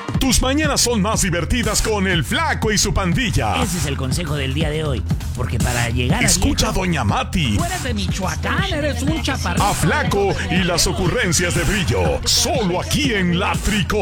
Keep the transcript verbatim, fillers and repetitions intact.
Tus mañanas son más divertidas con el Flaco y su pandilla. Ese es el consejo del día de hoy. Porque para llegar a Escucha viejo, a Doña Mati. Tú eres de Michoacán, eres un chaparrito. A Flaco y las ocurrencias de Brillo. Solo aquí en La Trico.